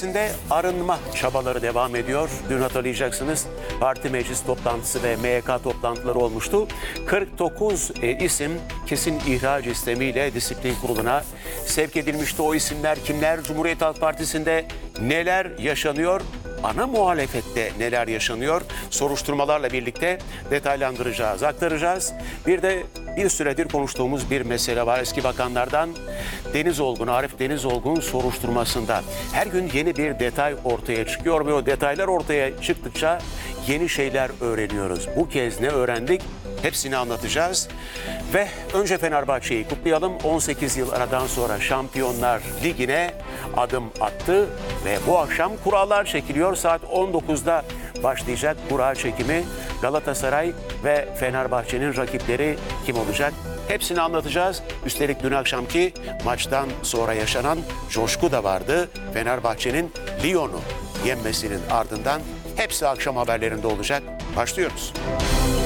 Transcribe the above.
Partisi'nde arınma çabaları devam ediyor. Dün hatırlayacaksınız parti meclis toplantısı ve MYK toplantıları olmuştu. 49 isim kesin ihraç istemiyle disiplin kuruluna sevk edilmişti. O isimler kimler? Cumhuriyet Halk Partisi'nde neler yaşanıyor? Ana muhalefette neler yaşanıyor? Soruşturmalarla birlikte detaylandıracağız, aktaracağız. Bir de bir süredir konuştuğumuz bir mesele var. Eski bakanlardan Arif Deniz Olgun soruşturmasında her gün yeni bir detay ortaya çıkıyor ve o detaylar ortaya çıktıkça yeni şeyler öğreniyoruz. Bu kez ne öğrendik? Hepsini anlatacağız. Ve önce Fenerbahçe'yi kutlayalım. 18 yıl aradan sonra Şampiyonlar Ligi'ne adım attı ve bu akşam kurallar çekiliyor. Saat 19'da başlayacak kura çekimi. Galatasaray ve Fenerbahçe'nin rakipleri kim olacak? Hepsini anlatacağız. Üstelik dün akşamki maçtan sonra yaşanan coşku da vardı. Fenerbahçe'nin Lyon'u yenmesinin ardından hepsi akşam haberlerinde olacak. Başlıyoruz.